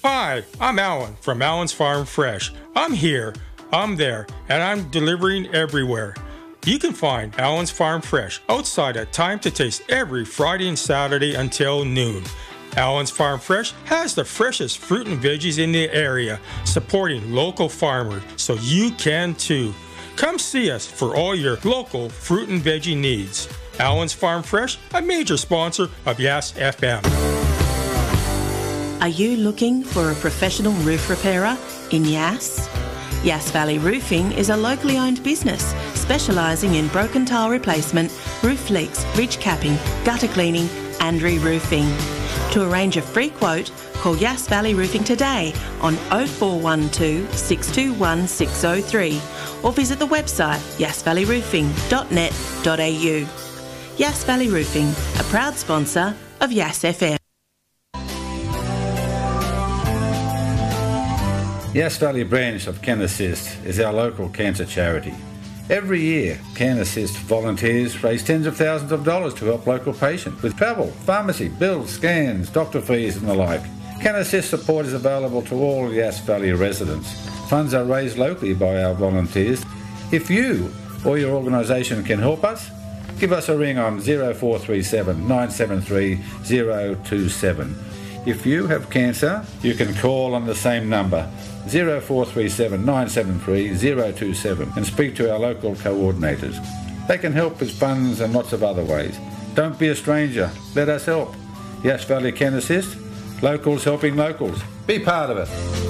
Hi, I'm Alan from Alan's Farm Fresh. I'm here, I'm there, and I'm delivering everywhere. You can find Alan's Farm Fresh outside at Time to Taste every Friday and Saturday until noon. Alan's Farm Fresh has the freshest fruit and veggies in the area, supporting local farmers, so you can too. Come see us for all your local fruit and veggie needs. Alan's Farm Fresh, a major sponsor of Yes FM. Are you looking for a professional roof repairer in Yass? Yass Valley Roofing is a locally owned business specialising in broken tile replacement, roof leaks, ridge capping, gutter cleaning and re-roofing. To arrange a free quote, call Yass Valley Roofing today on 0412 621 603 or visit the website yassvalleyroofing.net.au. Yass Valley Roofing, a proud sponsor of Yass FM. Yass Valley branch of Can Assist is our local cancer charity. Every year, Can Assist volunteers raise tens of thousands of dollars to help local patients with travel, pharmacy, bills, scans, doctor fees and the like. Can Assist support is available to all Yass Valley residents. Funds are raised locally by our volunteers. If you or your organisation can help us, give us a ring on 0437 973 027. If you have cancer, you can call on the same number, 0437 973 027, and speak to our local coordinators. They can help with funds and lots of other ways. Don't be a stranger. Let us help. Yass Valley Can Assist. Locals helping locals. Be part of it.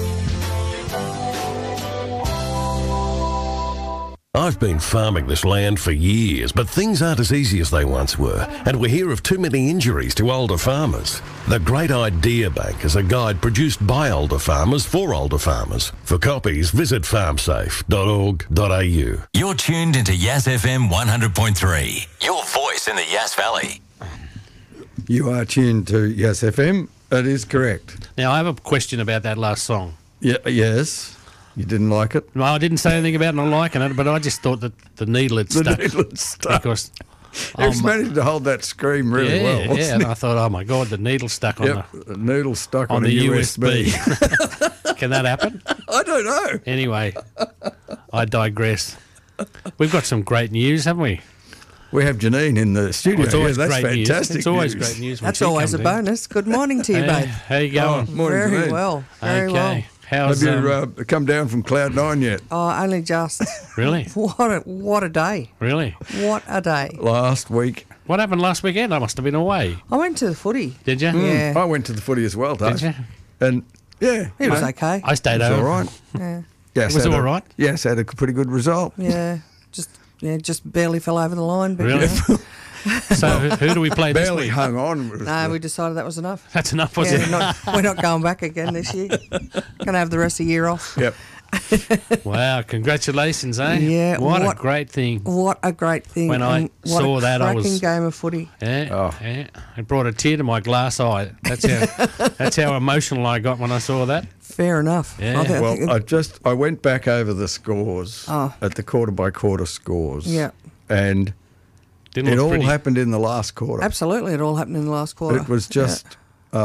I've been farming this land for years, but things aren't as easy as they once were, and we hear of too many injuries to older farmers. The Great Idea Bank is a guide produced by older farmers for older farmers. For copies, visit farmsafe.org.au. You're tuned into Yass FM 100.3, your voice in the Yass Valley. You are tuned to Yass FM. That is correct. Now, I have a question about that last song. Yes. You didn't like it? No, I didn't say anything about not liking it, but I just thought that the needle had stuck. The needle had stuck. Because He was managed to hold that scream really well, wasn't yeah, he? and I thought, oh my God, the needle stuck on the needle stuck on the a USB. Can that happen? I don't know. Anyway, I digress. We've got some great news, haven't we? We have Janine in the studio. It's always that's great news. fantastic. It's always news. great news. That's always a bonus. Good morning to you both. How you going? Morning, Very Janine. well. Very well. How's Have you come down from Cloud 9 yet? Oh, only just. Really? What a day. Really? What a day. Last week. What happened last weekend? I must have been away. I went to the footy. Did you? Yeah. I went to the footy as well, Dave. Did you? And yeah, It was okay. I stayed it was over. all right. Yeah. Yes, Was it had all right? Yes, had a pretty good result. Yeah. Just barely fell over the line. But Really? So who do we play this Barely week? hung on. No, we decided that was enough. That's enough, was it? We're not going back again this year. Going to have the rest of the year off. Yep. Wow, congratulations, eh? Yeah, What a what- great thing. What a great thing. When I and what saw a that, I cracking was- game of footy. Yeah, yeah. It brought a tear to my glass eye. That's how emotional I got when I saw that. Fair enough. Yeah. I think Well, I went back over the scores Oh. at the quarter by quarter scores. Yeah. And Didn't it look all pretty. happened in the last quarter. absolutely, it all happened in the last quarter. It was just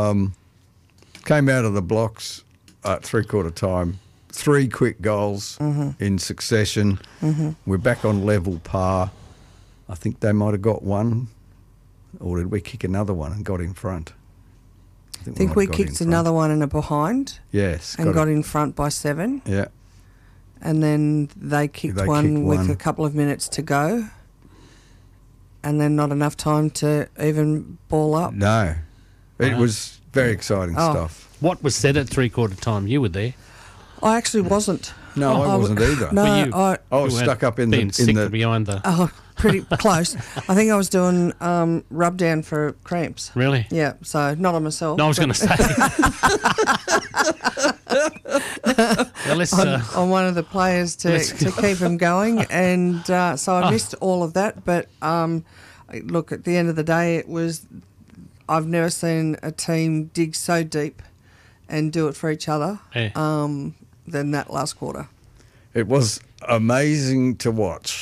came out of the blocks at 3/4 time. 3 quick goals in succession. We're back on level par. I think they might have got one, or did we kick another one and got in front? I think we might have got in kicked front. another one in a behind Yes, and got it. in front by 7. Yeah, And then they kicked They one kicked with one. a couple of minutes to go. And then not enough time to even ball up. no, it was very exciting Oh. stuff. What was said at 3/4 time? You were there. I actually wasn't. No, I wasn't either. No, Were you? I I was You weren't stuck up in being the sick behind the. oh, pretty close. I think I was doing rub down for cramps. Really? Yeah, so not on myself. No, I was but going to say. Well, let's, on one of the players to keep him going, and so I missed all of that. But look, at the end of the day, it was. I've never seen a team dig so deep and do it for each other Yeah. than that last quarter. It was amazing to watch.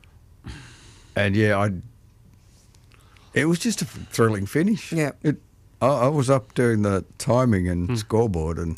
And yeah, it was just a thrilling finish. Yeah. It I was up doing the timing and scoreboard, and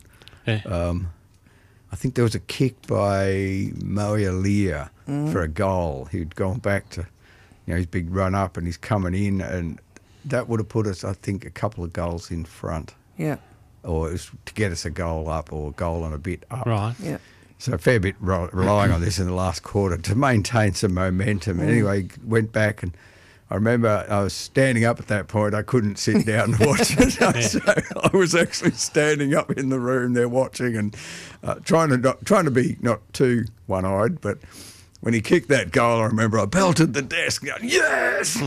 I think there was a kick by Moelia for a goal. He'd gone back to, his big run up, and he's coming in, and that would have put us, I think, a couple of goals in front. Yeah. Or it was to get us a goal up or a goal and a bit up. Right. Yeah. So a fair bit relying on this in the last quarter to maintain some momentum. Anyway, went back, and I remember I was standing up at that point. I couldn't sit down and watch it. So I was actually standing up in the room there watching and trying to be not too one-eyed, but when he kicked that goal, I remember I belted the desk going, yes!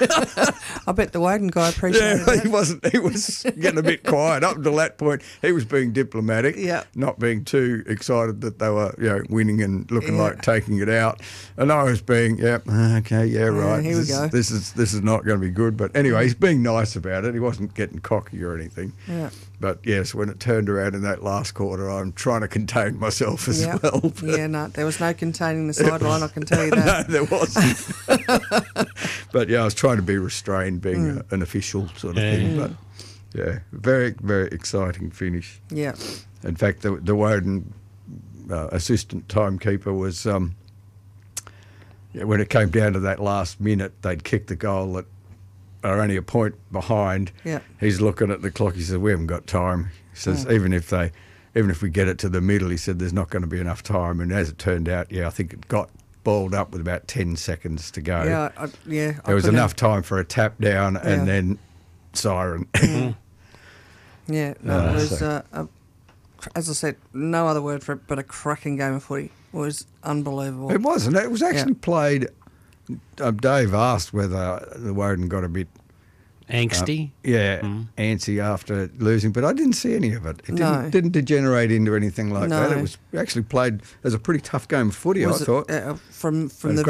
I bet the Woden guy appreciated that. He was getting a bit quiet. Up until that point, he was being diplomatic, not being too excited that they were winning and looking like taking it out. And I was being, right. Here we go. This is not going to be good. But anyway, he's being nice about it. He wasn't getting cocky or anything. Yeah. But yes, when it turned around in that last quarter, I'm trying to contain myself as well. But no, there was no containing the sideline, I can tell you that. No, there wasn't. But I was trying to be restrained, being an official sort of thing. But very, very exciting finish. Yeah. In fact, the Woden assistant timekeeper was, when it came down to that last minute, they'd kicked the goal that are only a point behind. Yeah. He's looking at the clock. He says, "We haven't got time." He says, "Even if we get it to the middle," he said, "there's not going to be enough time." And as it turned out, I think it got balled up with about 10 seconds to go. There was enough time for a tap down and then siren. It was, as I said, no other word for it, but a cracking game of footy. It was unbelievable. It wasn't. It was actually played. Dave asked whether the Woden got a bit angsty. Antsy after losing, but I didn't see any of it. It didn't degenerate into anything like that. It was actually played as a pretty tough game of footy, I thought. From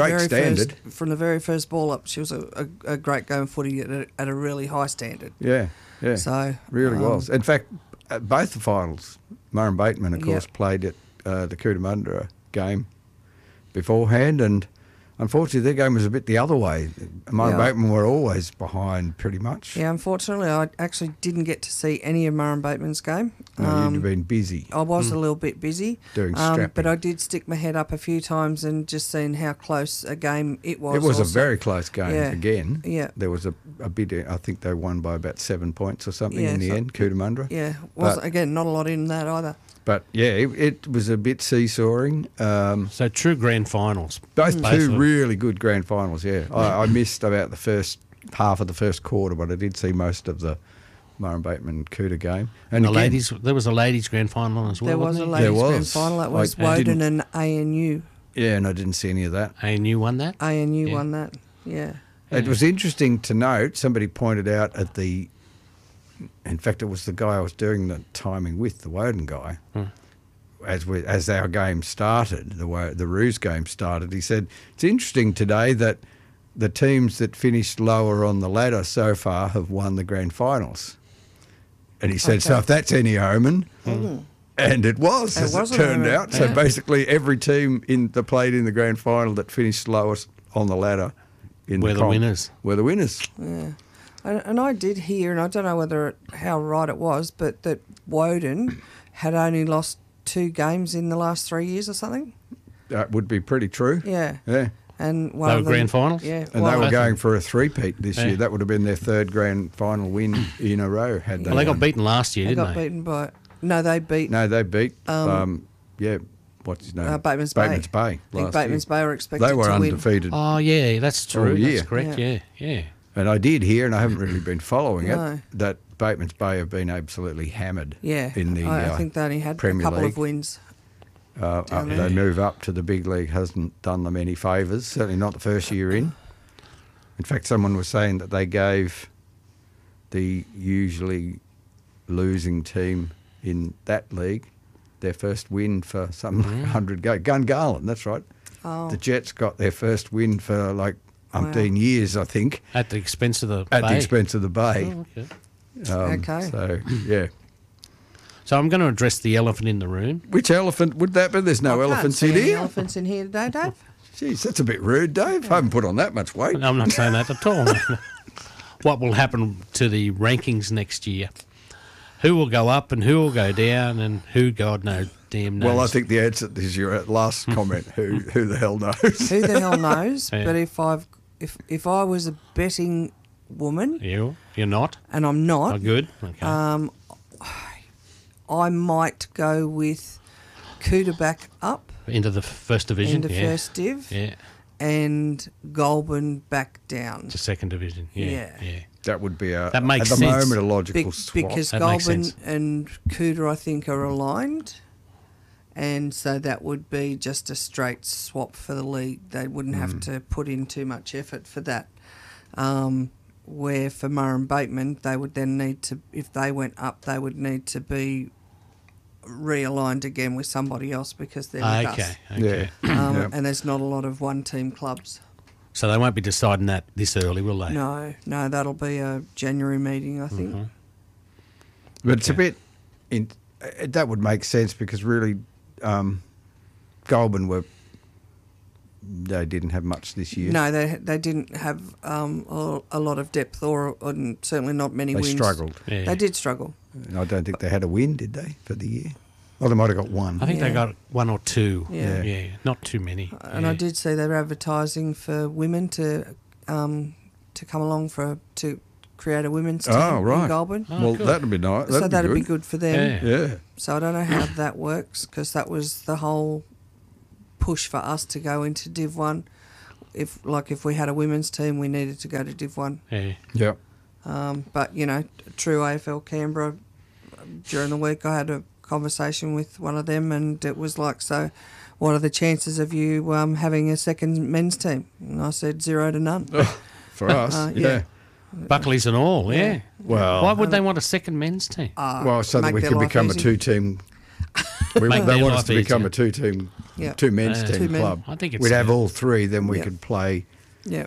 the very first ball up, she was a great game of footy at a really high standard. Yeah. So really was. In fact, both the finals, Murray Bateman, of course, played at the Cootamundra game beforehand, and unfortunately, their game was a bit the other way. Murray Bateman were always behind pretty much. Yeah, unfortunately, I actually didn't get to see any of Murray Bateman's game. No, you'd have been busy. I was a little bit busy. Doing strapping. But I did stick my head up a few times and just seen how close a game it was. It was also a very close game again. Yeah. There was a bit, I think they won by about 7 points or something in the end, Cootamundra. Yeah, again, not a lot in that either. But it was a bit seesawing. So true grand finals. Both two really good grand finals, I missed about the first half of the first quarter, but I did see most of the Murray Bateman Cooter game. And again, there was a ladies grand final as well. There was a ladies grand final. That was Woden and ANU. Yeah, and I didn't see any of that. ANU won that? ANU won that, yeah. It was interesting to note, somebody pointed out in fact, it was the guy I was doing the timing with, the Woden guy. As our game started, the Roos game started, he said, it's interesting today that the teams that finished lower on the ladder so far have won the grand finals. And he said, so if that's any omen, and it was, as it turned out. So basically every team that played in the grand final that finished lowest on the ladder were the winners. Yeah. And I did hear, and I don't know how right it was, but that Woden had only lost 2 games in the last 3 years or something. That would be pretty true. Yeah. Yeah. And they were grand finals? Yeah. And they were going for a three-peat this year. That would have been their 3rd grand final win in a row. They got beaten last year, didn't they? They got beaten by... No, they beat... what's his name? Bateman's Bay. Bateman's Bay. I think Bateman's Bay were expected to win. They were undefeated. Oh, yeah, that's true. All year. That's correct, yeah. And I did hear, and I haven't really been following it, that Bateman's Bay have been absolutely hammered. Yeah. In the I think they only had Premier a couple League. of wins. They move up to the big league hasn't done them any favours, certainly not the first year in. In fact, someone was saying that they gave the usually losing team in that league their first win for some 100 games. Gungahlin, that's right. Oh. The Jets got their first win for like umpteen years, I think. At the expense of the At Bay? the expense of the Bay. Oh, okay. So, yeah. So I'm going to address the elephant in the room. Which elephant would that be? There's no elephants in here. Elephants in here today, Dave? Jeez, that's a bit rude, Dave. I haven't put on that much weight. I'm not saying that at all. what will happen to the rankings next year. Who will go up and who will go down, and who, God knows, damn knows. Well, I think the answer is your last comment. Who the hell knows? Who the hell knows? Yeah. But if I was a betting woman, You're not? and I'm Oh, not, good. Okay. I might go with Cooter back up Into the first division? into Yeah. first div, Yeah. and Goulburn back down. To second division. Yeah. Yeah. That would be That makes at the sense. moment a logical swap. Because That makes Goulburn sense. and Cooter, I think, are aligned. And so that would be just a straight swap for the league. They wouldn't have to put in too much effort for that. Where for Murray Bateman, they would then need to, if they went up, they would need to be realigned again with somebody else because they're with us. Okay. Yeah. And there's not a lot of one-team clubs. So they won't be deciding that this early, will they? No, that'll be a January meeting, I think. Mm-hmm. But it's a bit. That would make sense because really, Goulburn they didn't have much this year. No, they didn't have a lot of depth or certainly not many They wins. struggled. Yeah. They did struggle. I don't think they had a win, did they, for the year? Well, they might have got one. I think they got one or two. Yeah. Not too many. And I did see they're advertising for women to come along to create a women's team Oh, right. in Goulburn. Well, good. that'd be nice. So that'd be good for them. Yeah. Yeah. So I don't know how that works because that was the whole push for us to go into Div 1. If we had a women's team, we needed to go to Div 1. Yeah. Yeah. But, true AFL Canberra, during the week I had a conversation with one of them and it was like, so what are the chances of you having a second men's team? And I said 0 to none. For us, yeah. Buckleys and all, yeah. Well, Why would they want a second men's team? well, so that make we their could life become easy. a two-team. Make They their want us life to become easier. a two-team, Yeah. two men's Two team men. club. I think it's we'd have fair. all three. Then we Yeah. could play. Yeah.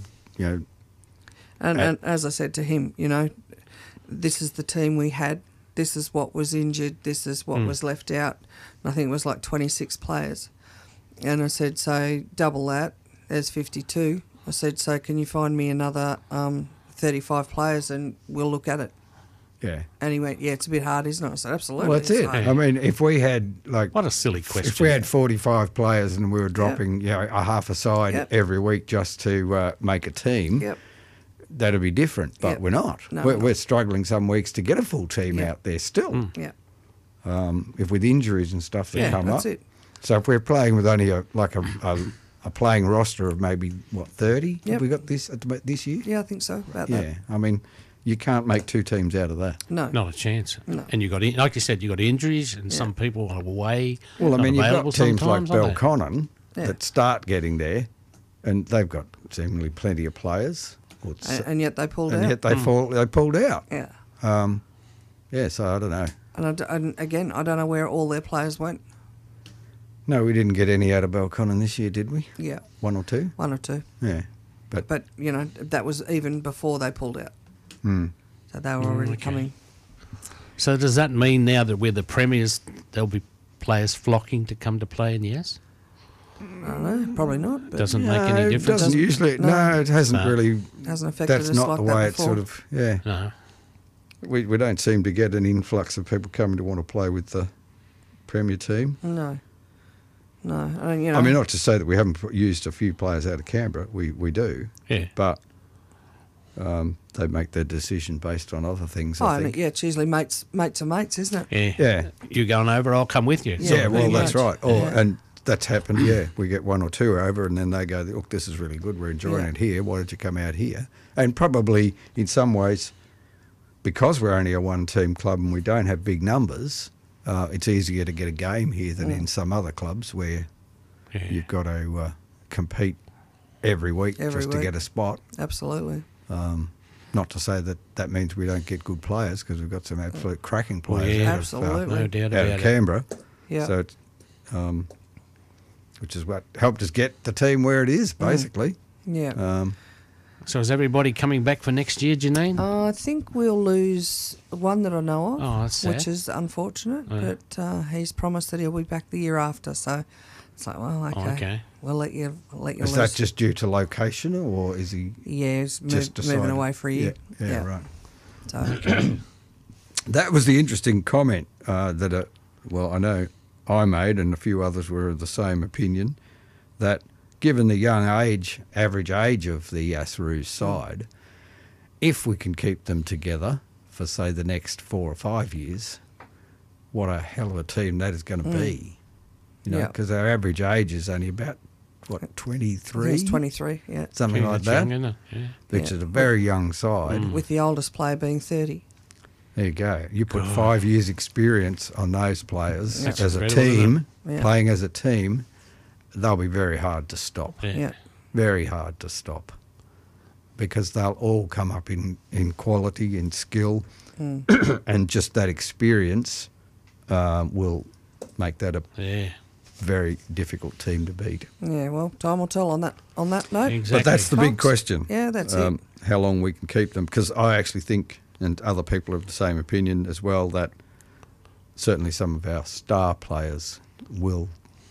And And as I said to him, this is the team we had. This is what was injured. This is what was left out. And I think it was like 26 players. And I said, so double that. There's 52. I said, so can you find me another 35 players and we'll look at it. yeah. And he went, yeah, it's a bit hard, isn't it? I said, absolutely. Well, that's it's it. hard." I mean, if we had What a silly question. if we had 45 players and we were dropping a half a side Yep. every week just to make a team, Yep. that'd be different. But Yep. we're not. No, we're, we're not. we're struggling some weeks to get a full team Yep. out there still. Yeah. If with injuries and stuff that Yeah, come that's up. it. So if we're playing with only a playing roster of maybe 30, Yep. have we got this year? Yeah, I think so. About Yeah. that. I mean, you can't make two teams out of that. No. Not a chance. No. And you got, like you said, you got injuries, and some people are away. Well, I not mean, you've available got teams like sometimes, aren't they? Belconnen Yeah. that start getting there, and they've got seemingly plenty of players. And yet they pulled and out. yet they pulled out. Yeah. Yeah, so I don't know. And again, I don't know where all their players went. No, we didn't get any out of Belconnen this year, did we? Yeah. One or two? One or two. Yeah. But But, that was even before they pulled out. So they were already okay. coming. So does that mean now that we're the premiers, there'll be players flocking to come to play in Yes? I don't know, probably not. But Doesn't make any it difference. doesn't usually. No, it hasn't No. really. it hasn't affected That's us not like the that way before. it's sort of. Yeah. No. We don't seem to get an influx of people coming to want to play with the Premier team. No. I mean, I mean, not to say that we haven't used a few players out of Canberra. We do. Yeah. But they make their decision based on other things, Oh, I and think. yeah, it's usually mates to mates, isn't it? Yeah. Yeah. You're going over, I'll come with you. Yeah, sort of well, thing. that's much. right. And that's happened, yeah. We get one or two over and then they go, look, this is really good. We're enjoying Yeah. it here. Why don't you come out here? And probably in some ways, because we're only a one-team club and we don't have big numbers, it's easier to get a game here than in some other clubs where Yeah. you've got to compete every week Every just to week. get a spot. Absolutely. Not to say that means we don't get good players because we've got some absolute cracking players yeah. out, Absolutely. No doubt out about of it. Canberra. Yeah. So, it's, which is what helped us get the team where it is, basically. Yeah. So is everybody coming back for next year, Janine? I think we'll lose one that I know of, Oh, that's sad. which is unfortunate. Yeah. But he's promised that he'll be back the year after, so It's like, well, okay. We'll let you Is loose. that just due to location, or is he? Yeah, he's just moving decided? away for a year. Yeah, right. So, That was the interesting comment that, I know I made, and a few others were of the same opinion, that given the young average age of the Yass-Roos side, if we can keep them together for, say, the next 4 or 5 years, what a hell of a team that is going to be. You know, because our average age is only about, 23? It's 23, yeah. Something like that, Young, isn't it? which is a very young side. With the oldest player being 30. There you go. You put 5 years' experience on those players That's as a incredible, team, isn't it? playing as a team, they'll be very hard to stop. Yeah. Very hard to stop. Because they'll all come up in quality, in skill, and just that experience will make that a very difficult team to beat. Yeah, well, time will tell on that note. Exactly. But that's the big Folks. question. Yeah, that's it. How long we can keep them. Because I actually think, and other people have the same opinion as well, that certainly some of our star players will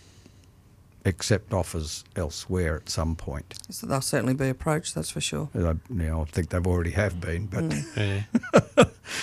accept offers elsewhere at some point. So they'll certainly be approached, that's for sure. And I think they've already have been, but Yeah.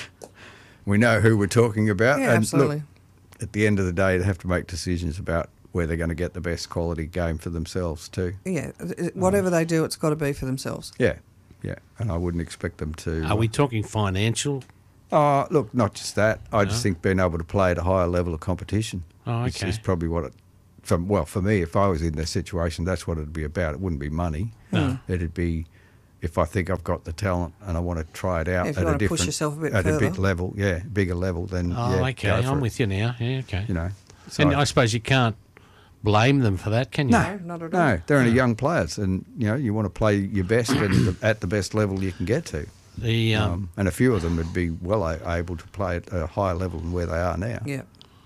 we know who we're talking about. Yeah, and absolutely. Look, at the end of the day, they have to make decisions about where they're going to get the best quality game for themselves too. Yeah, whatever they do, it's got to be for themselves. Yeah, and I wouldn't expect them to. Are we talking financial? Oh, look, not just that. I just think being able to play at a higher level of competition is probably what it. For me, if I was in their situation, that's what it'd be about. It wouldn't be money. No. It'd be if I think I've got the talent and I want to try it out If at you a want to push different, yourself a bit at further. a big level, bigger level, then Okay, go for I'm it, with you now. Yeah, okay. You know, And I suppose you can't blame them for that, can you? No, not at all. no, they're only young players, and you want to play your best and at the best level you can get to. The And a few of them would be well able to play at a higher level than where they are now. Yeah.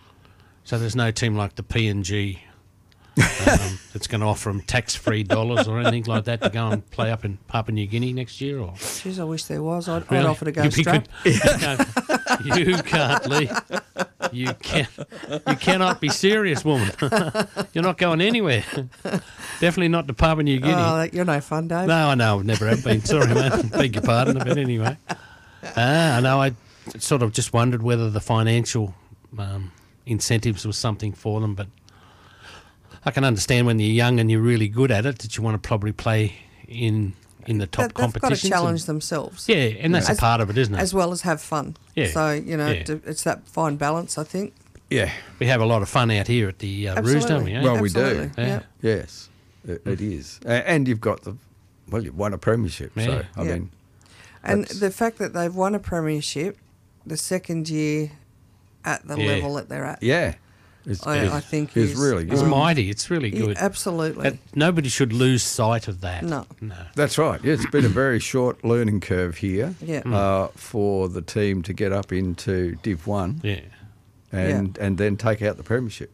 So there's no team like the PNG that's going to offer them tax-free dollars or anything like that to go and play up in Papua New Guinea next year? Or Jeez, I wish there was. I'd Really? offer to go You'd be straight. good. You can't leave. You cannot be serious, woman. You're not going anywhere. Definitely not to Papua New Guinea. Oh, you're no fun, Dave. No, I know. I've never have been. Sorry, man. Beg your pardon. But anyway. I know. I sort of just wondered whether the financial incentives was something for them, but I can understand when you're young and you're really good at it that you want to probably play in the top competitions. They've got to challenge themselves. Yeah, and that's a part of it, isn't it? As well as have fun. Yeah. So, Yeah. it's that fine balance, I think. Yeah. We have a lot of fun out here at the Roos, don't we? Eh? Well, we do. Absolutely, Yeah. yeah. Yes, it is. And you've got you've won a premiership. Yeah. So, I Yeah. mean. And that's- the fact that they've won a premiership the second year at the Yeah. level that they're at. Yeah. I think is is really It's good. mighty. It's really Yeah, good. absolutely. Nobody should lose sight of that. No. That's right. Yeah, it's been a very short learning curve here Yeah. for the team to get up into Div 1 Yeah. and then take out the premiership.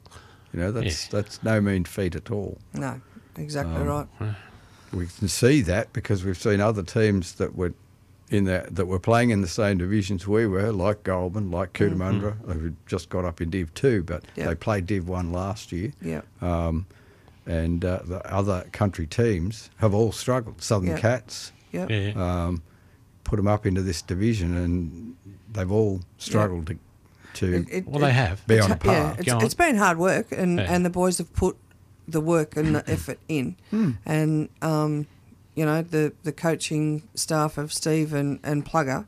That's no mean feat at all. No, exactly right. We can see that because we've seen other teams that were that were playing in the same divisions we were, like Goulburn, like Cootamundra, who just got up in Div 2, but Yeah. they played Div 1 last year. Yeah. And the other country teams have all struggled. Southern Yeah. Cats Yeah. Yeah. put them up into this division, and they've all struggled to Well, they have. be on par. Go on. It's been hard work, and, Yeah. and the boys have put the work and the effort in. And, the coaching staff of Steve and Plugger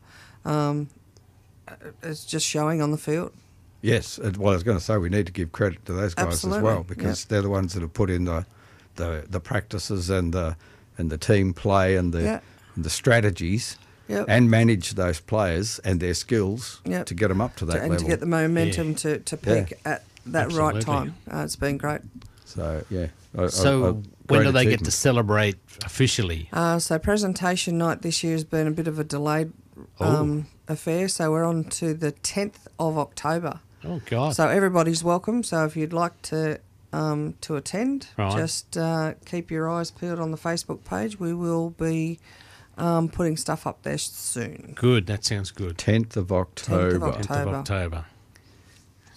is just showing on the field. Yes, well, I was going to say we need to give credit to those guys Absolutely, as well because they're the ones that have put in the practices and the team play and the strategies Yep. and manage those players and their skills Yep. to get them up to that and level. to get the momentum to peak at that right Absolutely. time. It's been great. So yeah. So when do they get to celebrate officially? So presentation night this year has been a bit of a delayed affair. So we're on to the 10th of October. Oh God! So everybody's welcome. So if you'd like to attend, Right. just keep your eyes peeled on the Facebook page. We will be putting stuff up there soon. Good. That sounds good. 10th of October. 10th of 10th of October.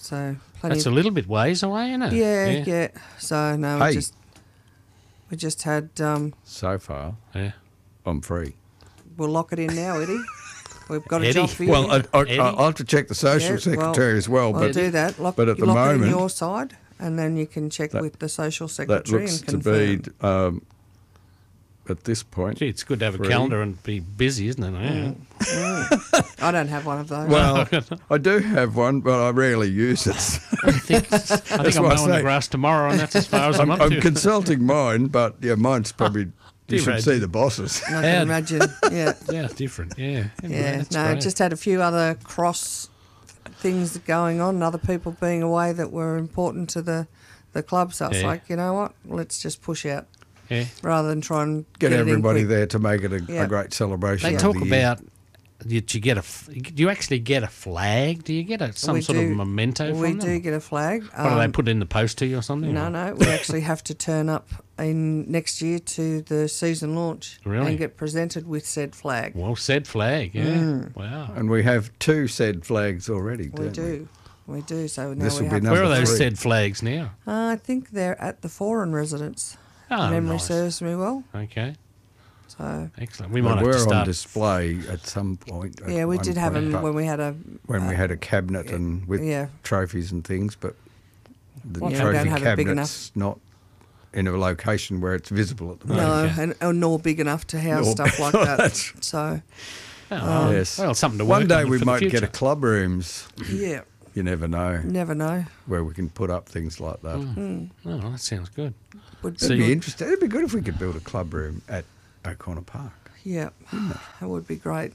So plenty. That's a little bit ways away, isn't it? Yeah. So no, Hey. we just had. So far, Yeah. I'm free. We'll lock it in now, Eddie. We've got a Eddie. job for you. Well, Eddie? I'll have to check the social Yeah, secretary as well. We'll But do that. Lock, but at the lock it in moment, your side, and then you can check with the social that secretary looks and to confirm. be at this point. Gee, it's good to have a Free. calendar and be busy, isn't it? Yeah. I don't have one of those. Well, I do have one, but I rarely use it. I think I'm why I mowing the say- grass tomorrow, and that's as far as I'm up I'm to. consulting mine, but yeah, mine's probably. You should Right. see the bosses. I can imagine. Yeah. Yeah, different. Yeah. Yeah, That's no, great. just had a few other cross things going on, other people being away that were important to the club. So it's Yeah. like, you know what, let's just push out Yeah. rather than try and Get it in everybody quick. there to make it a Yeah. great celebration. They of talk the year. about do you actually get a flag? Do you get some We sort do- of memento We from them? do get a flag. What do they put in the post to you or something? No, we actually have to turn up in next year to the season launch Really? and get presented with said flag. Well, said flag. Yeah. Wow. And we have 2 said flags already. We don't do. We do. So now This we will be have. number Where are those 3. said flags now? I think they're at the foreign residence. Oh, Memory nice. serves me well. Okay. So Excellent. We might They have were to on start. display at some point. at yeah, we one did have point, them but when we had a. when we had a cabinet and with yeah. trophies and things, but the Yeah, we trophy don't have it big cabinet's not in a location where it's visible at the No, moment. and or nor big enough to house Nor stuff big- like that. That's- So Oh, Yes. Well, something to work One day on we for the might get future. a club rooms. yeah, You never know never know. where we can put up things like that. Oh, that sounds good. Would So It'd be be you- interesting. It'd be good if we could build a club room at O'Connor Park, yeah, that would be great.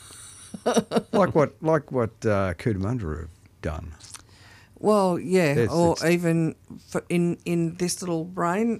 like what Cootamundra have done. Well, yeah, Yes, or it's- even for in this little brain,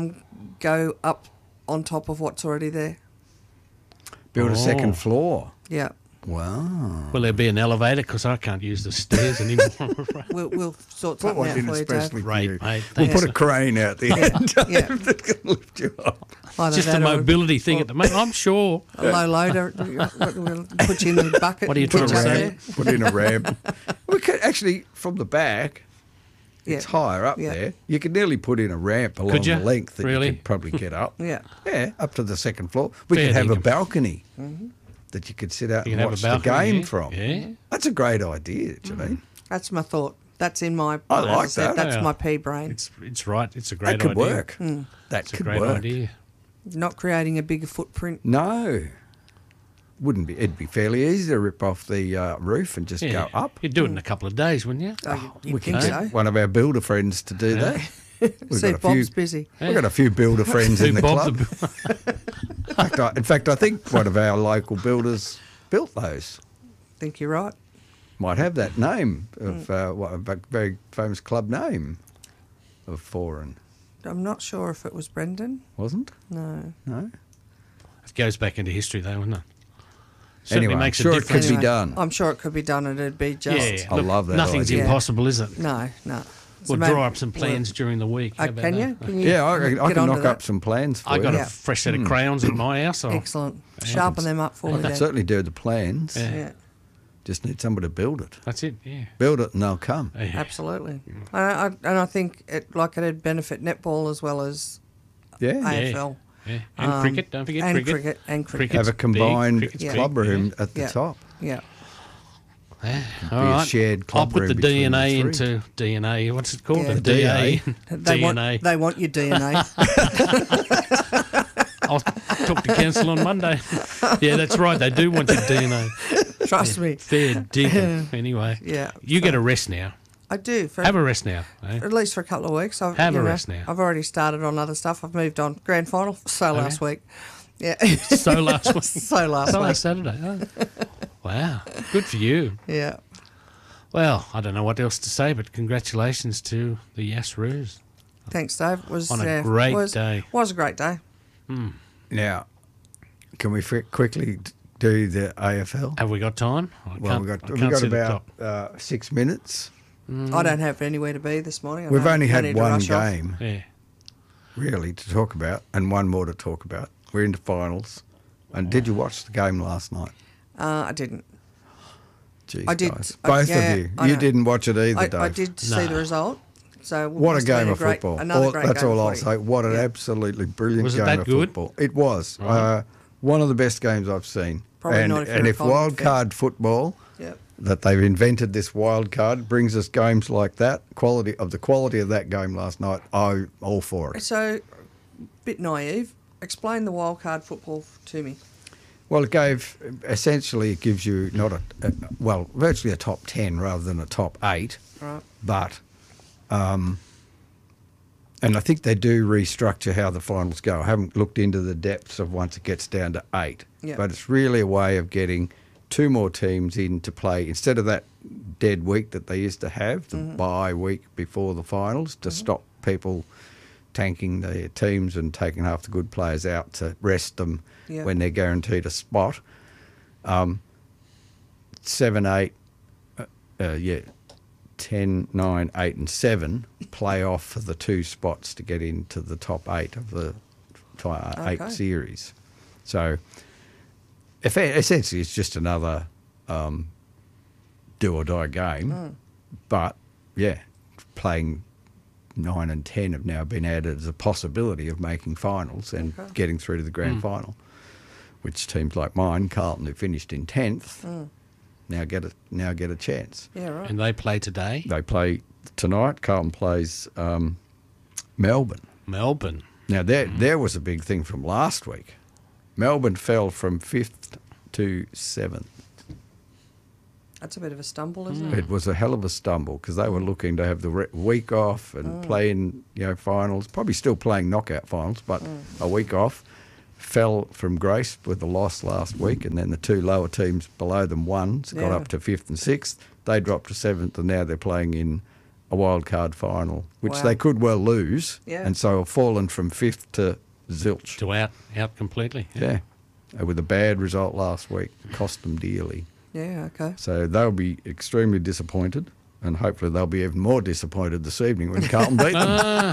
go up on top of what's already there. Build a Oh. second floor. Yeah, Wow. Will there be an elevator? Because I can't use the stairs anymore. we'll sort Put something one out in for you, especially Dave. for Right, you. mate, We'll thanks. put a crane out the end Yeah. that can lift you up. Either Just a that or mobility thing at the moment. I'm sure. a low loader. We'll put you in the bucket. What are you and trying put to up say? there. Put in a ramp. We could actually, from the back, it's Yeah. higher up Yeah. there. You could nearly put in a ramp along Could you? the length that Really? you could probably get up. Yeah. Yeah, up to the second floor. We Fair could have a dinkum. balcony that you could sit out You and can have watch a balcony, the game yeah. from. Yeah. That's a great idea, Janine. That's my thought. That's in my. I as like said, that. That's Yeah. my pea brain. It's right. It's a great That could idea. work. That It's a could great work. idea. Not creating a bigger footprint. No. Wouldn't be. It'd be fairly easy to rip off the roof and just Yeah. go up. You'd do it in a couple of days, wouldn't you? You'd We can think get so. one of our builder friends to do that. We've See, got a Bob's few. busy. We've got a few builder friends in the Bob club. In fact, I think one of our local builders built those. Think you're right. Might have that name of a very famous club name of Foreign, I'm not sure if it was Brendan. wasn't? No. No. It goes back into history, though, doesn't it? Certainly Anyway, I'm makes sure a it could difference. be done. I'm sure it could be done, and it'd be just. Yeah, I love that Nothing's idea. impossible, is it? No, no. We'll draw up some plans during the week. How about Can you? that? Can you? Yeah, I get can onto knock that? up some plans for I you. got Yeah. a fresh set of crayons in my house. I'll- Excellent. Sharpen them up for I me. can then. certainly do the plans. Yeah. Yeah, Just need somebody to build it. That's it. Yeah. Build it and they'll come. Yeah. absolutely. And I think it'd benefit netball as well as Yeah. AFL. Yeah. And cricket. Don't forget and cricket. cricket and cricket. Have a Cricket's combined big, cricket's club big, room at the Yeah. top. Yeah. Yeah. be All a right. shared I'll club put room the between the DNA three. into DNA. What's it called? Yeah. The DA. They DNA. want your DNA. I'll talk to council on Monday. Yeah, that's right. They do want your DNA. Trust me. Fair dinkum. Anyway. Yeah. You get a rest now. I do. For Have a rest now. Eh? at least for a couple of weeks. I've, Have a you know, rest now. I've already started on other stuff. I've moved on. Grand final. So last week. Yeah. So last week. so last So week. last Saturday. Oh. Wow. Good for you. Yeah. Well, I don't know what else to say, but congratulations to the Yas Roos. Thanks, Dave. It was On a great was, day. Was a great day. Now, can we quickly do the AFL? Have we got time? Well, we've got see the about clock. 6 minutes. I don't have anywhere to be this morning. I We've don't- only don't had need to one rush off. game, Yeah. really, to talk about, and one more to talk about. We're into finals. And did you watch the game last night? I didn't. Jeez, I did. guys. Both yeah, of you. I You know. didn't watch it either, Dave. I did see the result. So What a must have game been of great- football. Another great That's game all of I'll footy. say. What an absolutely brilliant Was it game that of good? football. It was. One of the best games I've seen. Probably and not if you're and a if Collingwood wild fan. card football, Yep. that they've invented this wild card, brings us games like that, quality of that game last night, I'm all for it. So, bit naive. Explain the wild card football to me. Well, it gives you not virtually a top 10 rather than a top 8. Right. But, and I think they do restructure how the finals go. I haven't looked into the depths of once it gets down to 8. Yeah. But it's really a way of getting 2 more teams in to play instead of that dead week that they used to have, the bye week before the finals, to stop people tanking their teams and taking half the good players out to rest them Yeah. when they're guaranteed a spot. 7, 8, 10, 9, 8 and 7 play off for the 2 spots to get into the top 8 of the 8 Okay. series. So essentially it's just another do or die game. But, yeah, playing 9 and 10 have now been added as a possibility of making finals and getting through to the grand final, which teams like mine, Carlton, who finished in 10th, now get a chance. Yeah, right. And they play today. They play tonight. Carlton plays Melbourne. Melbourne. Now, there was a big thing from last week. Melbourne fell from 5th to 7th. That's a bit of a stumble, isn't it? It was a hell of a stumble because they were looking to have the week off and play in finals, probably still playing knockout finals, but a week off. Fell from grace with the loss last week, and then the 2 lower teams below them won, so got Yeah. up to 5th and 6th. They dropped to 7th, and now they're playing in a wild card final, which Wow. they could well lose, Yeah. and so have fallen from 5th to zilch. To out completely. Yeah, with a bad result last week, cost them dearly. Yeah, okay. So they'll be extremely disappointed, and hopefully they'll be even more disappointed this evening when Carlton beat them.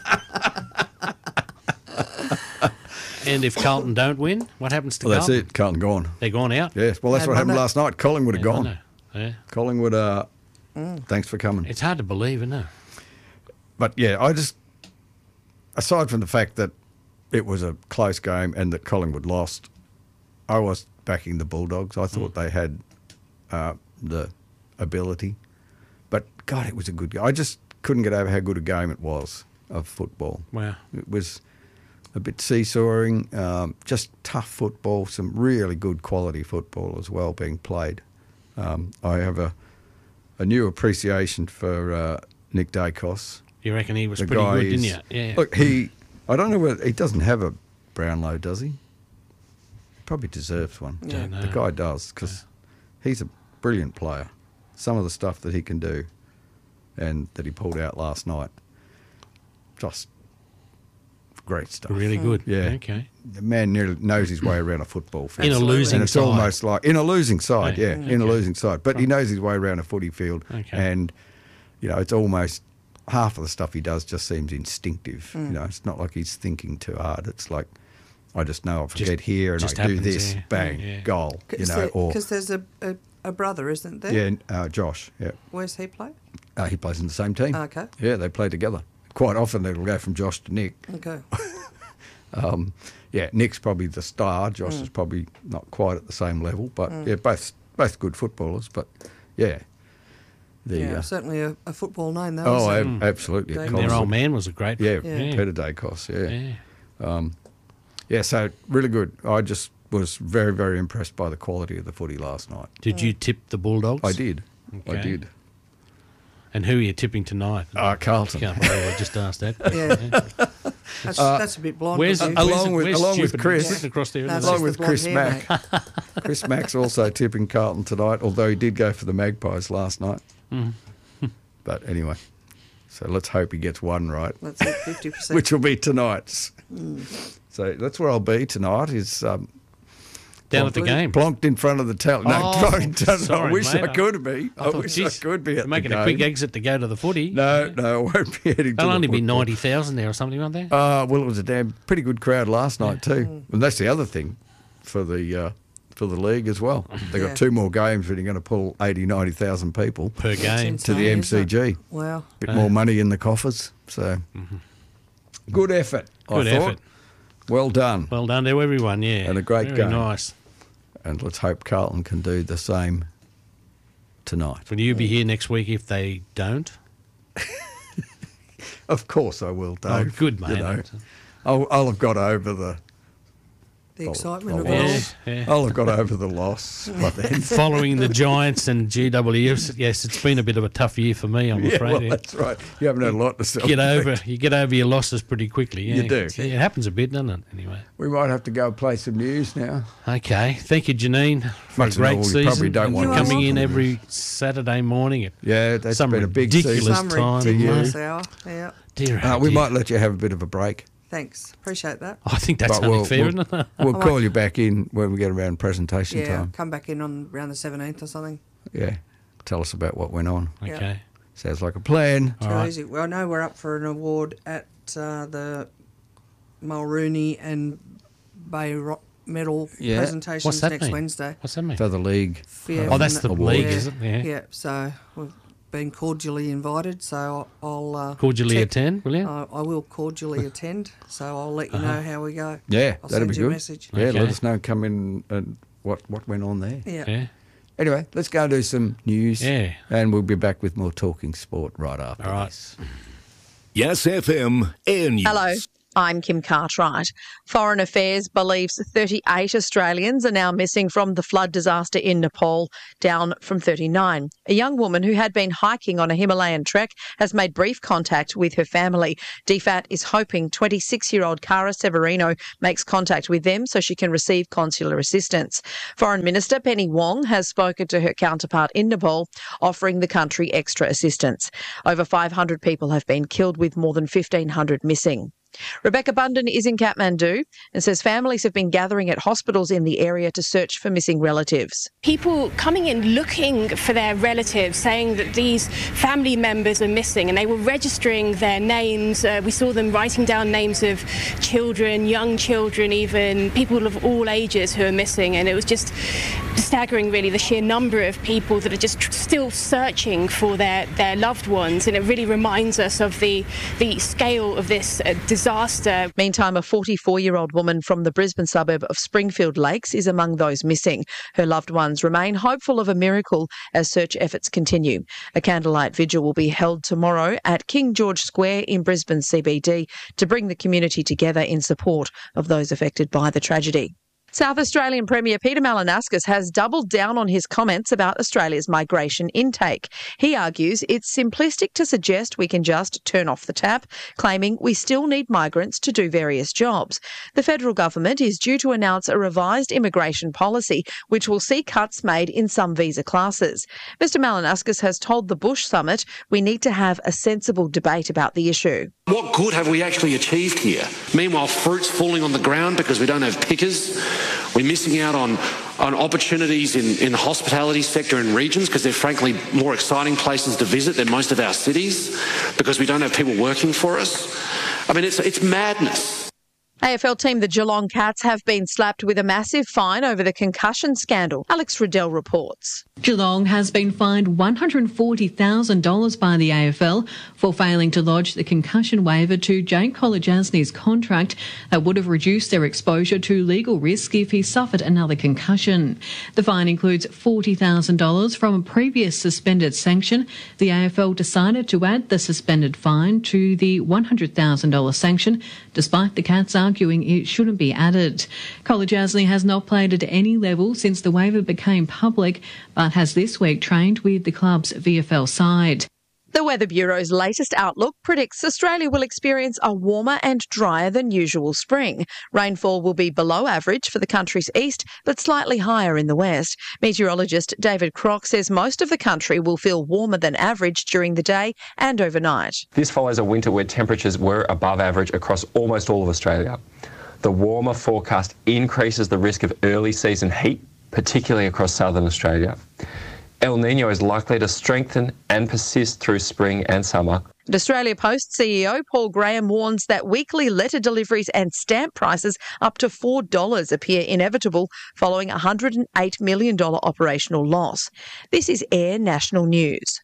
And if Carlton don't win, what happens to Well, that's Carlton? it. Carlton gone. They're gone out. Yes, well, that's They what happened won it. last night. Collingwood had Yeah, I gone. know. Yeah. Collingwood, thanks for coming. It's hard to believe, isn't it? But, yeah, aside from the fact that it was a close game and that Collingwood lost, I was backing the Bulldogs. I thought they had the ability. But, God, it was a good game. I just couldn't get over how good a game it was of football. Wow. It was a bit seesawing, just tough football, some really good quality football as well being played. I have a new appreciation for Nick Dacos. You reckon he was The pretty guy good, didn't is- you? Yeah. Look, I don't know whether he doesn't have a Brownlow, does he? Probably deserves one. Don't know. The guy does, because he's a brilliant player. Some of the stuff that he can do and that he pulled out last night, just great stuff. Really good. Yeah. Okay. The man nearly knows his way around a football field. In a losing and it's side. almost like in a losing side, Yeah. in a losing side. But he knows his way around a footy field, Okay. and it's almost half of the stuff he does just seems instinctive. It's not like he's thinking too hard. It's like I just know if I Just- get here and I just do happens, this, yeah. bang, Yeah. goal. Or Because there's a brother, isn't there? Josh. Yeah, Where's he play? he plays in the same team. Okay. Yeah, they play together. Quite often it'll go from Josh to Nick. Okay. Nick's probably the star. Josh is probably not quite at the same level, but both good footballers. But Certainly a football name, though. isn't it? Absolutely. Dave at And their old Collingwood. man was a great. Yeah, Yeah. Peter Dacos. Yeah. So really good. I just was very, very impressed by the quality of the footy last night. Did you tip the Bulldogs? I did. I Okay. did. And who are you tipping tonight? Carlton. Can't believe I just asked that. Yeah. That's a bit blonde. Where's, of you. along with- where's along with stupid Chris. sitting across there? That's Along just with the blonde Chris hair, Mack. mate. Chris Mack's also tipping Carlton tonight, although he did go for the Magpies last night. But anyway, so let's hope he gets one right, That's it, 50%. which will be tonight's. So that's where I'll be tonight, is Down at the game. plonked in front of the talent. No, Oh, I sorry, wish mate. I could be. I thought, wish geez, I could be at you're making the a game. quick exit to go to the footy. No, I won't be heading to There'll the only be football. 90,000 there or something, won't there? Well, it was a pretty good crowd last night too, and that's the other thing for the for the league as well. They've got 2 more games, but you're going to pull 80, 90,000 people per game to the MCG. Wow. Bit more money in the coffers. So good effort. Good effort. Well done. Well done to everyone, yeah. And a great Very game. nice. And let's hope Carlton can do the same tonight. Will you be here next week if they don't? Of course I will, Dave. Oh, good, mate. You know, I'll have got over the excitement of it all. I'll have got over the loss by then. Following the Giants and GWS, yes, it's been a bit of a tough year for me, I'm afraid. Well, that's right. You haven't had a lot to celebrate. You get over your losses pretty quickly. Yeah. You do. Yeah, it happens a bit, doesn't it? Anyway. We might have to go and play some news now. Okay. Thank you, Janine, for Much a great more, season. you probably don't want for coming to in listen. every Saturday morning at That's some been a big ridiculous season. time. Ridiculous hour. Yeah. Dear, We dear. might let you have a bit of a break. Thanks. Appreciate that. I think that's only fair, isn't it? We'll call you back in when we get around presentation Yeah, time. come back in on around the 17th or something. Yeah. Tell us about what went on. Okay. Sounds like a plan. Too easy. Well, no, we're up for an award at the Mulrooney and Bay Rock Medal presentations What's that next mean? Wednesday. What's that mean? For the league. Oh, that's the league, is it? Yeah. Yeah, so we've been cordially invited, so I'll... Cordially attend, will you? I will cordially attend, so I'll let you know how we go. Yeah, I'll that'd send be you a good. message. Yeah, Okay. let us know. Come in and what went on there. Yeah. Anyway, let's go and do some news. Yeah. And we'll be back with more Talking Sport right after All right. this. Yes FM Air News. Hello, I'm Kim Cartwright. Foreign Affairs believes 38 Australians are now missing from the flood disaster in Nepal, down from 39. A young woman who had been hiking on a Himalayan trek has made brief contact with her family. DFAT is hoping 26-year-old Cara Severino makes contact with them so she can receive consular assistance. Foreign Minister Penny Wong has spoken to her counterpart in Nepal, offering the country extra assistance. Over 500 people have been killed with more than 1,500 missing. Rebecca Bunden is in Kathmandu and says families have been gathering at hospitals in the area to search for missing relatives. People coming in looking for their relatives, saying that these family members are missing, and they were registering their names. We saw them writing down names of children, young children, even people of all ages who are missing, and it was just staggering, really, the sheer number of people that are just still searching for their loved ones, and it really reminds us of the scale of this disaster. Meantime, a 44-year-old woman from the Brisbane suburb of Springfield Lakes is among those missing. Her loved ones remain hopeful of a miracle as search efforts continue. A candlelight vigil will be held tomorrow at King George Square in Brisbane CBD to bring the community together in support of those affected by the tragedy. South Australian Premier Peter Malinauskas has doubled down on his comments about Australia's migration intake. He argues it's simplistic to suggest we can just turn off the tap, claiming we still need migrants to do various jobs. The federal government is due to announce a revised immigration policy which will see cuts made in some visa classes. Mr Malinauskas has told the Bush Summit we need to have a sensible debate about the issue. What good have we actually achieved here? Meanwhile, fruit's falling on the ground because we don't have pickers. We're missing out on opportunities in the hospitality sector and regions because they're frankly more exciting places to visit than most of our cities because we don't have people working for us. I mean, it's madness. AFL team the Geelong Cats have been slapped with a massive fine over the concussion scandal. Alex Riddell reports. Geelong has been fined $140,000 by the AFL for failing to lodge the concussion waiver to Jake Kolodjasny's contract that would have reduced their exposure to legal risk if he suffered another concussion. The fine includes $40,000 from a previous suspended sanction. The AFL decided to add the suspended fine to the $100,000 sanction, despite the Cats arguing it shouldn't be added. Kolodjasny has not played at any level since the waiver became public, but has this week trained with the club's VFL side. The Weather Bureau's latest outlook predicts Australia will experience a warmer and drier than usual spring. Rainfall will be below average for the country's east, but slightly higher in the west. Meteorologist David Crock says most of the country will feel warmer than average during the day and overnight. This follows a winter where temperatures were above average across almost all of Australia. The warmer forecast increases the risk of early season heat, particularly across southern Australia. El Niño is likely to strengthen and persist through spring and summer. And Australia Post CEO Paul Graham warns that weekly letter deliveries and stamp prices up to $4 appear inevitable following a $108 million operational loss. This is Air National News.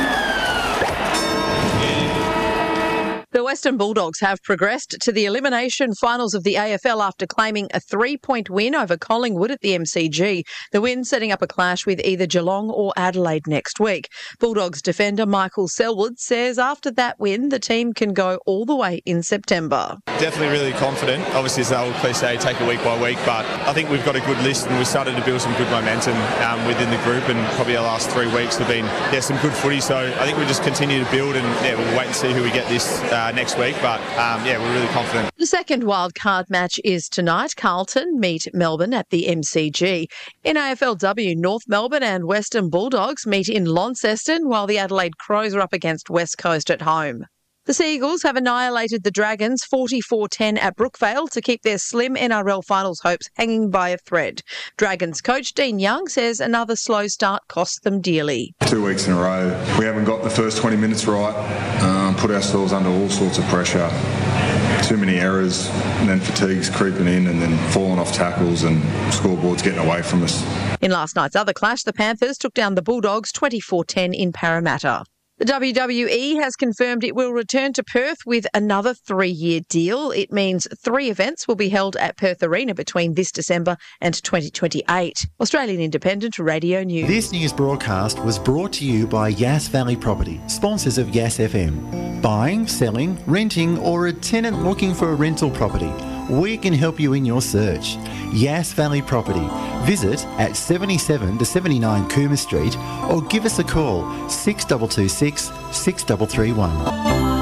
The Western Bulldogs have progressed to the elimination finals of the AFL after claiming a 3-point win over Collingwood at the MCG. The win setting up a clash with either Geelong or Adelaide next week. Bulldogs defender Michael Selwood says after that win, the team can go all the way in September. Definitely really confident. Obviously, it's the old cliche, take it week by week, but I think we've got a good list and we've started to build some good momentum within the group, and probably our last 3 weeks have been some good footy. So I think we just continue to build, and we'll wait and see who we get this next week, but we're really confident. The second wildcard match is tonight. Carlton meet Melbourne at the MCG. In AFLW, North Melbourne and Western Bulldogs meet in Launceston, while the Adelaide Crows are up against West Coast at home. The Seagulls have annihilated the Dragons 44-10 at Brookvale to keep their slim NRL finals hopes hanging by a thread. Dragons coach Dean Young says another slow start cost them dearly. 2 weeks in a row, we haven't got the first 20 minutes right, put ourselves under all sorts of pressure. Too many errors, and then fatigue's creeping in, and then falling off tackles and scoreboards getting away from us. In last night's other clash, the Panthers took down the Bulldogs 24-10 in Parramatta. The WWE has confirmed it will return to Perth with another 3-year deal. It means 3 events will be held at Perth Arena between this December and 2028. Australian Independent Radio News. This news broadcast was brought to you by Yass Valley Property, sponsors of Yass FM. Buying, selling, renting, or a tenant looking for a rental property, we can help you in your search. Yass Valley Property. Visit at 77 to 79 Cooma Street or give us a call 6226 6331.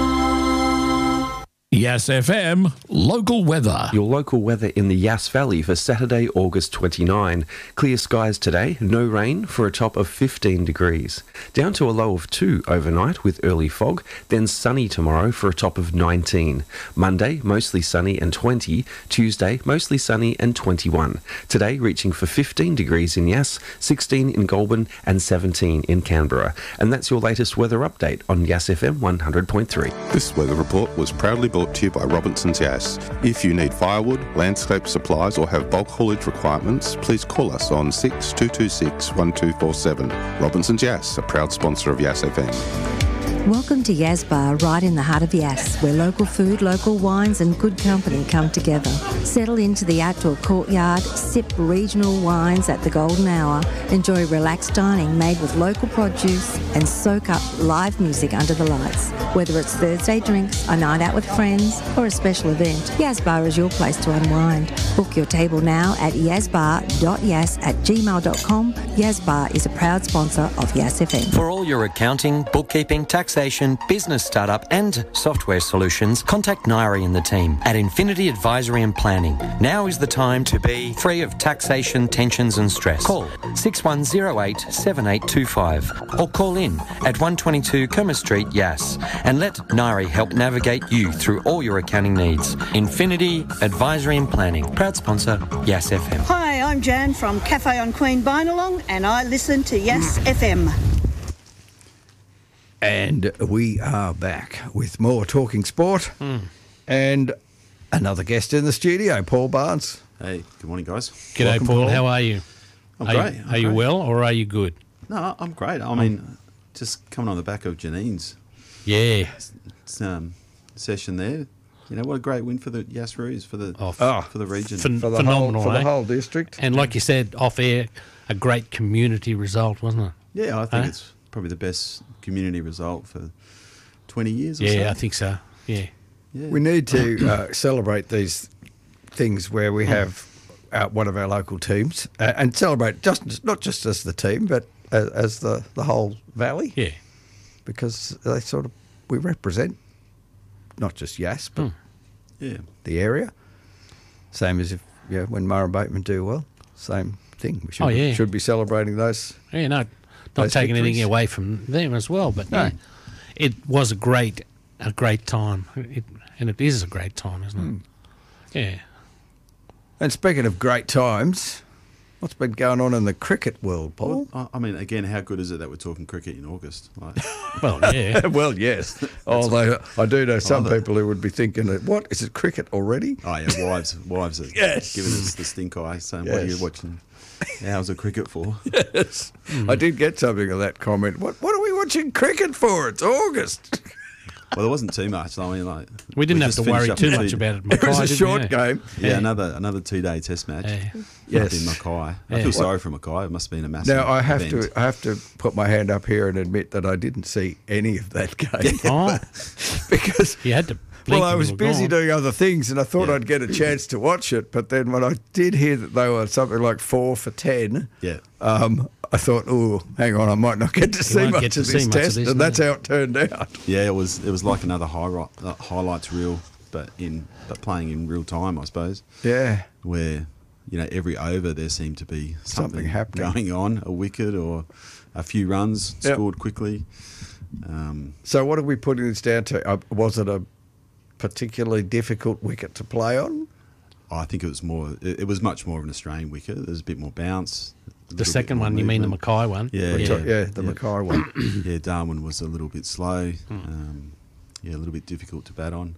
Yass FM local weather. Your local weather in the Yass Valley for Saturday, August 29. Clear skies today, no rain for a top of 15 degrees. Down to a low of 2 overnight with early fog, then sunny tomorrow for a top of 19. Monday, mostly sunny and 20. Tuesday, mostly sunny and 21. Today, reaching for 15 degrees in Yass, 16 in Goulburn and 17 in Canberra. And that's your latest weather update on Yass FM 100.3. This weather report was proudly brought to you by Robinson's Yass. If you need firewood, landscape supplies or have bulk haulage requirements, please call us on 6226 1247. Robinson's Yass, a proud sponsor of Yass FM. Welcome to Yass Bar, right in the heart of Yass, where local food, local wines and good company come together. Settle into the outdoor courtyard, sip regional wines at the golden hour, enjoy relaxed dining made with local produce and soak up live music under the lights. Whether it's Thursday drinks, a night out with friends or a special event, Yass Bar is your place to unwind. Book your table now at yassbar.yass@gmail.com. Yass Bar is a proud sponsor of Yass FM. For all your accounting, bookkeeping, taxation, business startup and software solutions, contact Nairi and the team at Infinity Advisory and Planning. Now is the time to be free of taxation, tensions and stress. Call 6108 7825 or call in at 122 Cooma Street, Yass, and let Nairi help navigate you through all your accounting needs. Infinity Advisory and Planning, proud sponsor, Yass FM. Hi, I'm Jan from Cafe on Queen Binalong and I listen to Yass FM. And we are back with more Talking Sport and another guest in the studio, Paul Barnes. Hey, good morning, guys. G'day, Welcome, Paul. How are you? I'm great. Are you well or are you good? No, I'm great. I mean, just coming on the back of Janine's session there. You know, what a great win for the Yassroos, for the region. Phenomenal, for the whole district. And like you said, off air, a great community result, wasn't it? Yeah, I think it's probably the best community result for 20 years or so. Yeah, I think so. Yeah. We need to celebrate these things where we have one of our local teams and celebrate not just as the team, but as the whole valley. Yeah. Because we represent not just Yass, but the area. Same as when Murray Bateman do well, same thing. We should be celebrating those. Yeah, not taking anything away from them as well, but it was a great time, and it is a great time, isn't it? Yeah. And speaking of great times, What's been going on in the cricket world, Paul? Well, I mean, again, how good is it that we're talking cricket in August? Like, Well, yeah. Well, yes. Although I do know some people who would be thinking, what, is it cricket already? oh yeah, wives are Yes. giving us the stink eye, saying, "What are you Yes. watching hours of cricket for?" Yes. I did get something of that comment. What are we watching cricket for? It's August. Well, there wasn't too much. I mean, like We didn't have just to worry finished too up much the- about it. It was Mackay, a didn't short we? game. Yeah, another 2-day test match. Yeah. Yes. Up in Mackay. I Yeah. feel sorry for Mackay. It must have been a massive. Now I have event. to put my hand up here and admit that I didn't see any of that game Oh, because you had to. blink I and was you were busy gone. doing other things, and I thought Yeah. I'd get a chance to watch it. But then when I did hear that they were something like 4 for 10, Yeah. I thought, oh, hang on, I might not get to see won't much get of to this see much of test, this, and no. that's how it turned out. Yeah, it was like another highlights reel, but playing in real time, I suppose. Yeah. Where every over there seemed to be Something happening. going on, a wicket or a few runs Yep. scored quickly. So what are we putting this down to? Was it a particularly difficult wicket to play on? I think it was more. It was much more of an Australian wicket. There's a bit more bounce. The second one, you mean the Mackay one? Yeah, The Mackay one. Yeah, Darwin was a little bit slow. A little bit difficult to bat on.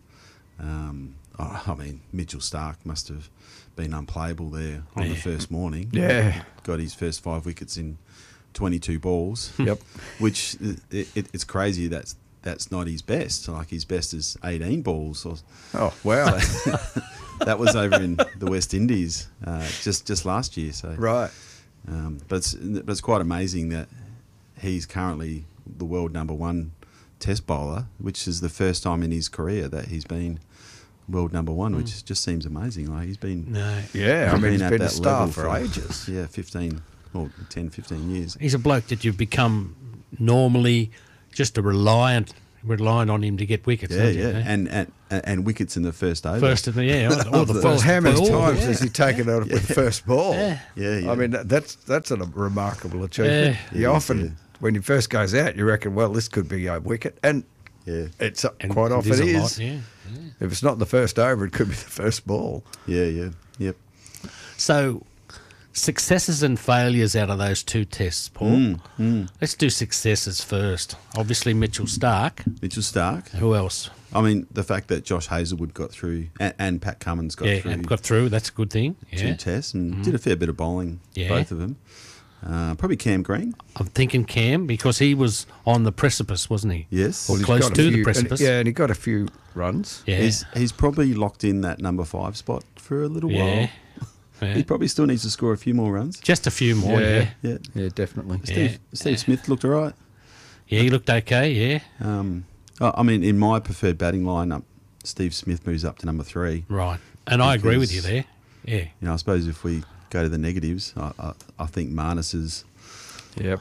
I mean, Mitchell Starc must have been unplayable there on the first morning. Yeah. Got his first 5 wickets in 22 balls. Yep. Which it's crazy. That's not his best. Like his best is 18 balls. Oh wow. That was over in the West Indies just last year. So Right. but it's quite amazing that he's currently the world #1 Test bowler, which is the first time in his career that he's been world #1, which just seems amazing. Like he's been Yeah, I mean, he's at been a that star level for ages. Yeah, 10, 15 years. He's a bloke that you've become normally just relying on him to get wickets. Yeah, haven't you, yeah, eh? and wickets in the first over. First, or the Well, first. how many ball, times yeah. has he taken out with first ball? Yeah. Yeah. I mean, that's a remarkable achievement. Yeah. You often, when he first goes out, you reckon, well, this could be a wicket, and it's quite often it is. a lot, yeah. If it's not the first over, it could be the first ball. Yeah. Yep. So, successes and failures out of those 2 tests, Paul. Let's do successes first. Obviously, Mitchell Starc. Mitchell Starc. Who else? I mean, the fact that Josh Hazlewood got through and Pat Cummins got through. Got through. That's a good thing. 2 Yeah. tests and did a fair bit of bowling, Yeah. both of them. Probably Cam Green. I'm thinking Cam because he was on the precipice, wasn't he? Yes. Or Well, he's close got a to the few- precipice. and he got a few runs. Yeah. He's probably locked in that #5 spot for a little while. Yeah. Yeah. He probably still needs to score a few more runs. Just a few more, yeah. Yeah, definitely. Steve Smith looked all right. Yeah, he looked okay, yeah. I mean, in my preferred batting lineup, Steve Smith moves up to #3. Right. And I agree with you there. Yeah. I suppose if we go to the negatives, I think Marnus is. Yep.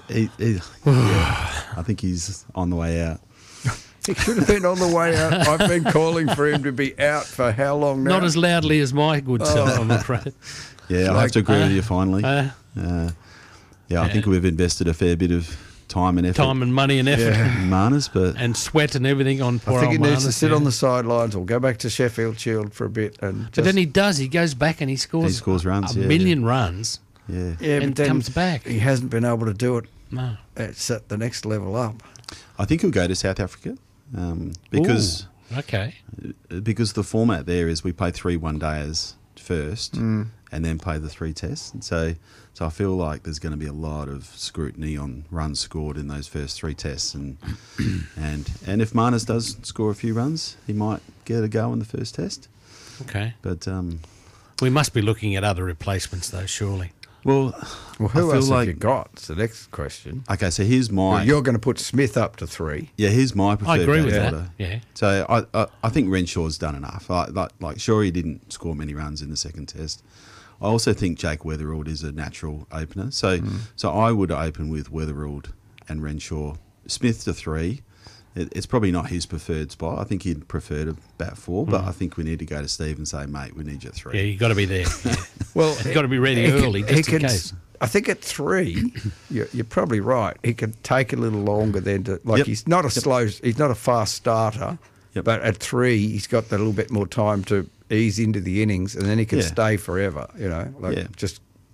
I think he's on the way out. He should have been on the way out. I've been calling for him to be out for how long now? Not as loudly as my good self, I'm afraid. Yeah, I have to agree with you finally. I Yeah. think we've invested a fair bit of time and effort. Time and money and effort. in Marnus, but And sweat and everything on poor I think he old needs to Marnus, sit yeah. on the sidelines or go back to Sheffield Shield for a bit. And But then he does. He goes back and he scores runs, a yeah, million runs yeah. but and then comes back. He hasn't been able to do it. No. It's at the next level up. I think he'll go to South Africa because Ooh, okay. because the format there is we play 3 one-dayers first and then play the 3 tests. And so I feel like there's going to be a lot of scrutiny on runs scored in those first 3 tests. And if Marnus does score a few runs, he might get a go in the first test. Okay. But We must be looking at other replacements, though, surely. Well, Who I feel else like, have you got? It's the next question. Okay, so here's my. You're going to put Smith up to 3. Yeah, here's my preferred. I agree with batting that. order. Yeah. So I think Renshaw's done enough. Like sure, he didn't score many runs in the second test. I also think Jake Weatherald is a natural opener. So I would open with Weatherald and Renshaw. Smith to 3. It's probably not his preferred spot. I think he'd prefer to bat 4, but I think we need to go to Steve and say, mate, we need you at 3. Yeah, you've got to be there. Yeah. Well, You've got to be ready early, just in case. I think at 3, you're probably right. He can take a little longer then to Yep. he's not a slow, he's not a fast starter. Yep. But at 3, he's got that little bit more time to ease into the innings, and then he can Yeah. stay forever. Yeah. Just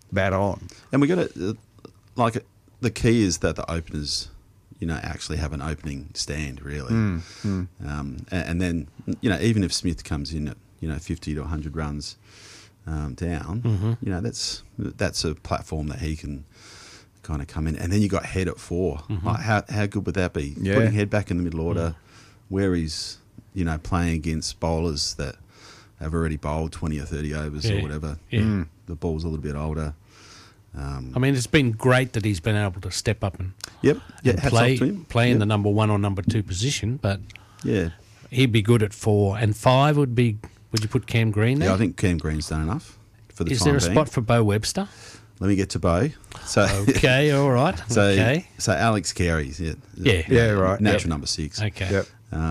bat on. And we got to the key is that the openers, actually have an opening stand really, and then even if Smith comes in at 50 to 100 runs down, that's a platform that he can kind of come in, and then you got Head at 4. Like how good would that be? Yeah. Putting Head back in the middle order, where he's playing against bowlers that have already bowled 20 or 30 overs or whatever. Yeah. The ball's a little bit older. I mean, it's been great that he's been able to step up and hats off to him. play in the number 1 or number 2 position, but Yeah. he'd be good at 4, and 5 would be. Would you put Cam Green there? Yeah, I think Cam Green's done enough for the Is time there a being. spot for Bo Webster? Let me get to Bo. So Okay, all right. So Okay. so Alex Carey's right. natural number 6. Okay. Yep.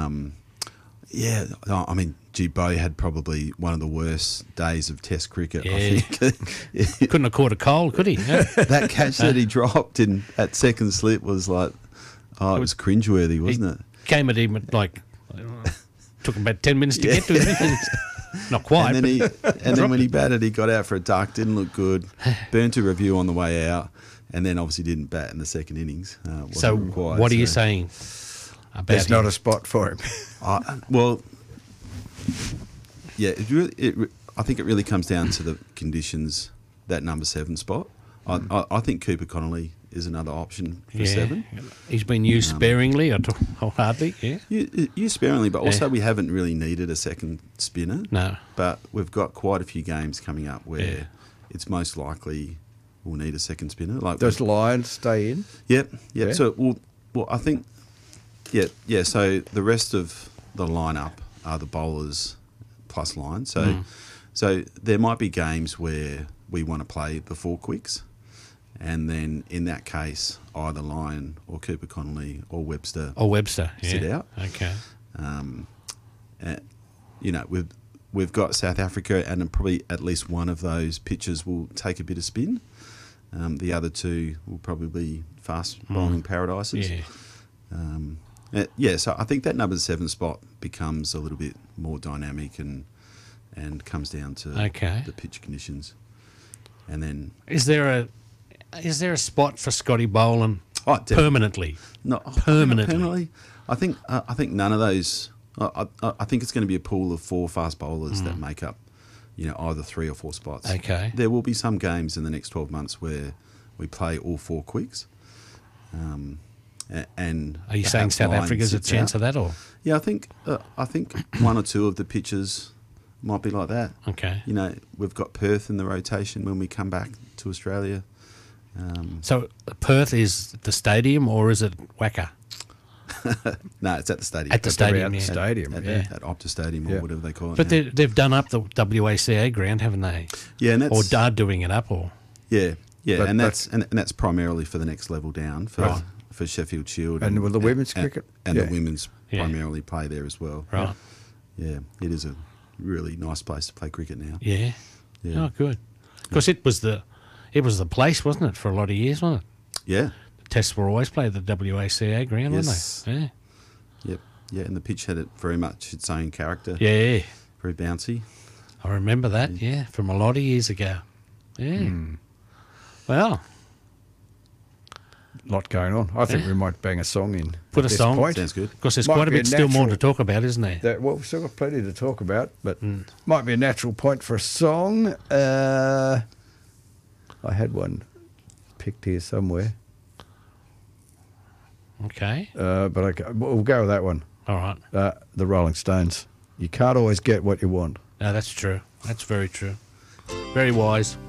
I mean, Bo had probably one of the worst days of Test cricket. Yeah. I think Couldn't have caught a cold, could he? Yeah. that catch that he dropped at second slip was like, it was cringeworthy, wasn't it? Came at him at took him about 10 minutes to get to him. Not quite. And then, but when he batted, he got out for a duck, didn't look good, burnt a review on the way out, and then obviously didn't bat in the second innings. Wasn't So required, what are you saying about There's him? not a spot for him. Well, yeah, I think it really comes down to the conditions, that number 7 spot. I think Cooper Connolly is another option for 7. He's been used sparingly or hardly, yeah. Used sparingly, but also we haven't really needed a second spinner. No. But we've got quite a few games coming up where it's most likely we'll need a second spinner. Like Does Lyons stay in? Yep. Yeah. So, well, I think, yeah. So the rest of the lineup are the bowlers plus Lyons. So there might be games where we want to play the 4 quicks, and then in that case, either Lyon or Cooper Connolly or Webster. Sit out. Okay. We've got South Africa, and probably at least one of those pitches will take a bit of spin. The other 2 will probably be fast bowling paradises. Yeah. So I think that number 7 spot becomes a little bit more dynamic and comes down to the pitch conditions. And then Is there a spot for Scotty Boland permanently? No, Permanently. I think none of those. I think it's going to be a pool of 4 fast bowlers that make up, either 3 or 4 spots. Okay. There will be some games in the next 12 months where we play all 4 quicks. And Are you saying South Africa's a chance of that, or? Yeah, I think 1 or 2 of the pitches might be like that. Okay. We've got Perth in the rotation when we come back to Australia. So Perth is the stadium, or is it Wacker? No, it's at the stadium. At the stadium, yeah. At Optus Stadium or whatever they call it. But they've done up the WACA ground, haven't they? Yeah, and or are doing it up, or and that's primarily for the next level down for Sheffield Shield and with the women's cricket and the women's primarily play there as well. Right. Yeah, it is a really nice place to play cricket now. Yeah. Oh, good. Because it was the place, wasn't it, for a lot of years, wasn't it? Yeah. The Tests were always played at the WACA ground, weren't they? Yeah. Yep. Yeah, and the pitch had very much its own character. Yeah. Very bouncy. I remember that, from a lot of years ago. Yeah. Well. Lot going on. I think we might bang a song in. Put a song. Point. Sounds good. Because there's quite a bit still more to talk about, isn't there? Well, we've still got plenty to talk about, but might be a natural point for a song. I had one picked here somewhere. Okay. But we'll go with that one. All right. The Rolling Stones. You can't always get what you want. No, that's true. That's very true. Very wise.